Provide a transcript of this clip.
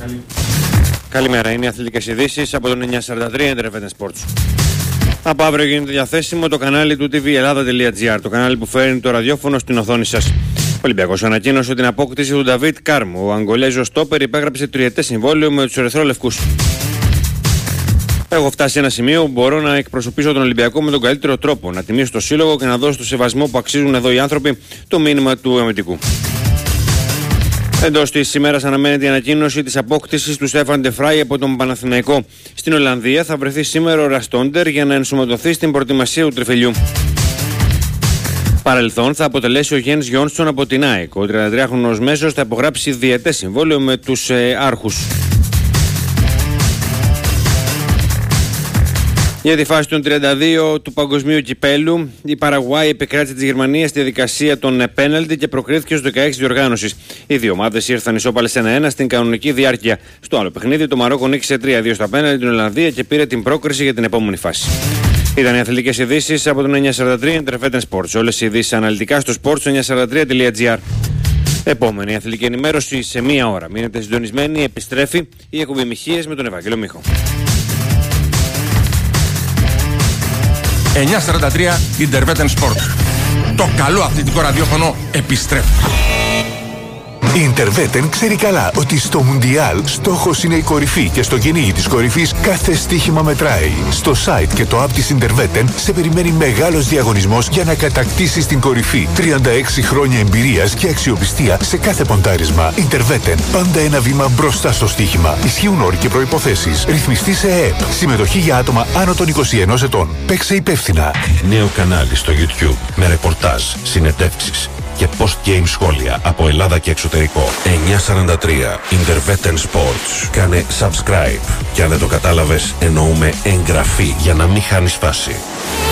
Καλημέρα, είναι οι αθλητικές ειδήσεις από τον 943 Interfeten Sports. Από αύριο γίνεται διαθέσιμο το κανάλι του tvellada.gr, το κανάλι που φέρνει το ραδιόφωνο στην οθόνη σας. Ο Ολυμπιακός ανακοίνωσε την απόκτηση του Νταβίτ Κάρμου. Ο Αγγολέζος στόπερ υπέγραψε τριετές συμβόλαιο με τους ερυθρόλευκους. Έχω φτάσει σε ένα σημείο που μπορώ να εκπροσωπήσω τον Ολυμπιακό με τον καλύτερο τρόπο, να τιμήσω το σύλλογο και να δώσω το σεβασμό που αξίζουν εδώ οι άνθρωποι, το μήνυμα του αμυντικού. Εντός της ημέρας αναμένεται η ανακοίνωση της απόκτησης του Στέφαν Ντεφράι από τον Παναθηναϊκό. Στην Ολλανδία θα βρεθεί σήμερα ο Ραστόντερ για να ενσωματωθεί στην προετοιμασία του τριφυλιού. Παρελθόν θα αποτελέσει ο Γιένς Γιόνσον από την ΑΕΚ. Ο 33χρονος μέσος θα υπογράψει διετές συμβόλαιο με τους Άρχους. Για τη φάση των 32 του Παγκοσμίου Κυπέλου, η Παραγουάη επικράτησε τη Γερμανία στη διαδικασία των πέναλτι και προκρίθηκε στους 16 διοργάνωσης. Οι δύο ομάδες ήρθαν ισόπαλες 1-1 στην κανονική διάρκεια. Στο άλλο παιχνίδι, το Μαρόκο νίκησε 3-2 στα πέναλτι την Ολλανδία και πήρε την πρόκριση για την επόμενη φάση. Ήταν οι αθλητικές ειδήσεις από τον 943 Interfeten Sports. Όλες οι ειδήσεις αναλυτικά στο sports943.gr. Επόμενη αθλητική ενημέρωση σε μία ώρα. Μείνετε συντονισμένοι, επιστρέφει η εκπομπή Μιχίες με τον Ευάγγελο Μίχο. 943 Interfeten Sports. Το καλό αθλητικό ραδιόφωνο επιστρέφει. Η Interfeten ξέρει καλά ότι στο Μουντιάλ στόχος είναι η κορυφή και στο κυνήγι της κορυφής κάθε στοίχημα μετράει. Στο site και το app της Interfeten σε περιμένει μεγάλος διαγωνισμός για να κατακτήσεις την κορυφή. 36 χρόνια εμπειρίας και αξιοπιστία σε κάθε ποντάρισμα. Interfeten, πάντα ένα βήμα μπροστά στο στοίχημα. Ισχύουν όροι και προϋποθέσεις. Ρυθμιστή σε ΕΕΠ. Συμμετοχή για άτομα άνω των 21 ετών. Παίξε υπεύθυνα. Νέο κανάλι στο YouTube με ρεπορτάζ, συνεντεύξεις και post-game σχόλια από Ελλάδα και εξωτερικό. 943 Interfeten Sports. Κάνε subscribe. Και αν δεν το κατάλαβες, εννοούμε εγγραφή για να μην χάνεις φάση.